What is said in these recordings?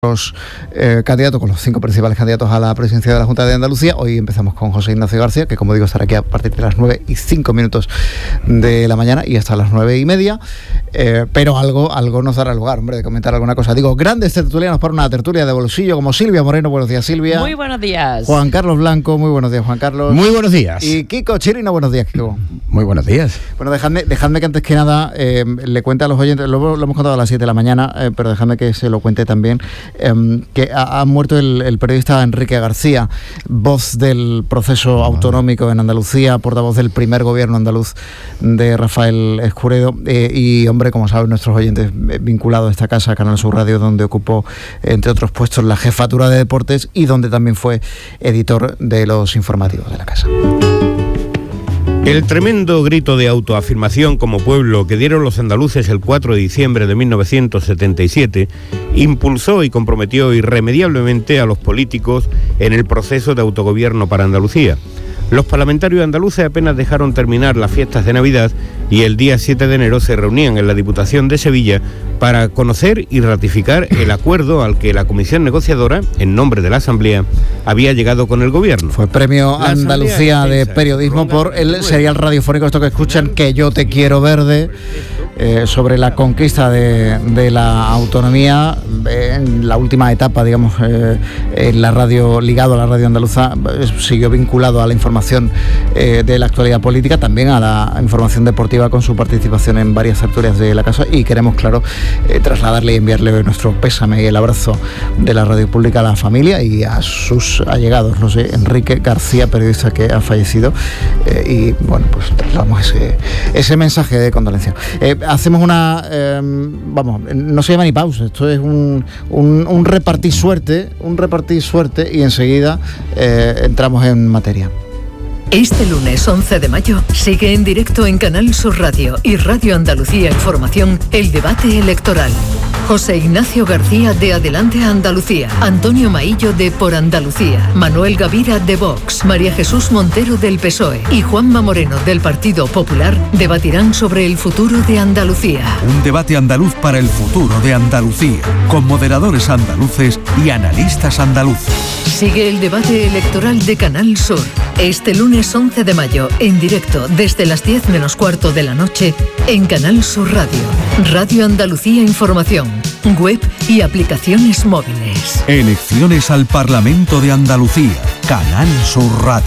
los candidatos, con los 5 principales candidatos a la presidencia de la Junta de Andalucía. Hoy empezamos con José Ignacio García, que como digo estará aquí a partir de las 9:05 de la mañana y hasta las 9:30, pero algo nos dará lugar, hombre, de comentar alguna cosa. Digo, grandes tertulianos para una tertulia de bolsillo, como Silvia Moreno. Buenos días, Silvia. Muy buenos días. Juan Carlos Blanco. Muy buenos días, Juan Carlos. Muy buenos días. Y Kiko Chirino. Buenos días, Kiko. Muy buenos días. Bueno, dejadme que antes que nada le cuente a los oyentes, lo hemos contado a las 7 de la mañana, pero dejadme que se lo cuente también, que ha muerto el periodista Enrique García, voz del proceso autonómico en Andalucía, portavoz del primer gobierno andaluz de Rafael Escuredo, y hombre, como saben nuestros oyentes, vinculado a esta casa, Canal Sur Radio, donde ocupó, entre otros puestos, la jefatura de deportes y donde también fue editor de los informativos de la casa. El tremendo grito de autoafirmación como pueblo que dieron los andaluces el 4 de diciembre de 1977 impulsó y comprometió irremediablemente a los políticos en el proceso de autogobierno para Andalucía. Los parlamentarios andaluces apenas dejaron terminar las fiestas de Navidad y el día 7 de enero se reunían en la Diputación de Sevilla para conocer y ratificar el acuerdo al que la comisión negociadora, en nombre de la Asamblea, había llegado con el gobierno. Fue premio Andalucía de Periodismo por el serial radiofónico, esto que escuchan, Que yo te quiero verde, sobre la conquista de la autonomía en la última etapa, digamos, en la radio, ligado a la radio andaluza, siguió vinculado a la información de la actualidad política, también a la información deportiva, con su participación en varias tertulias de la casa, y queremos, claro, trasladarle y enviarle nuestro pésame y el abrazo de la radio pública a la familia y a sus allegados, no sé, Enrique García, periodista que ha fallecido, y bueno, pues trasladamos ese mensaje de condolencia. Hacemos una, no se llama ni pausa, esto es un repartir suerte, y enseguida entramos en materia. Este lunes 11 de mayo sigue en directo en Canal Sur Radio y Radio Andalucía Información el debate electoral. José Ignacio García de Adelante Andalucía, Antonio Maillo de Por Andalucía, Manuel Gavira de Vox, María Jesús Montero del PSOE y Juanma Moreno del Partido Popular debatirán sobre el futuro de Andalucía. Un debate andaluz para el futuro de Andalucía, con moderadores andaluces y analistas andaluces. Sigue el debate electoral de Canal Sur. Este lunes 11 de mayo, en directo desde las 10 menos cuarto de la noche, en Canal Sur Radio, Radio Andalucía Información, web y aplicaciones móviles. Elecciones al Parlamento de Andalucía, Canal Sur Radio.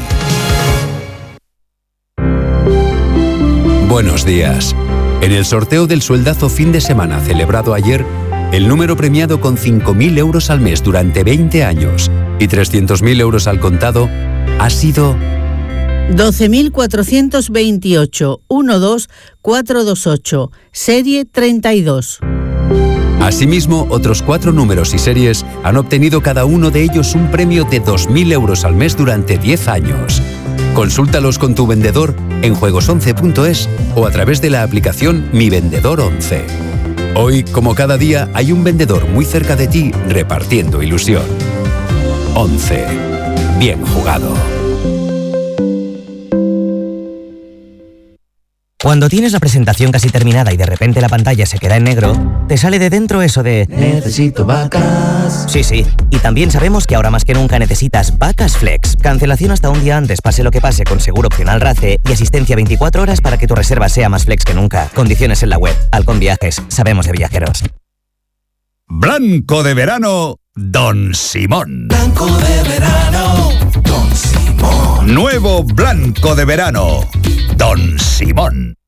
Buenos días. En el sorteo del sueldazo fin de semana celebrado ayer, el número premiado con 5.000 euros al mes durante 20 años y 300.000 euros al contado ha sido 12.428 12428, serie 32. Asimismo, otros 4 números y series han obtenido cada uno de ellos un premio de 2.000 euros al mes durante 10 años. Consúltalos con tu vendedor en juegos11.es o a través de la aplicación Mi Vendedor 11. Hoy, como cada día, hay un vendedor muy cerca de ti repartiendo ilusión. 11. Bien jugado. Cuando tienes la presentación casi terminada y de repente la pantalla se queda en negro, te sale de dentro eso de necesito vacas. Sí, y también sabemos que ahora más que nunca necesitas Vacas Flex. Cancelación hasta un día antes, pase lo que pase, con seguro opcional RACE y asistencia 24 horas para que tu reserva sea más flex que nunca. Condiciones en la web. Halcón Viajes, sabemos de viajeros. Blanco de verano, Don Simón. Blanco de verano, Don Simón. Nuevo blanco de verano, Don Simón.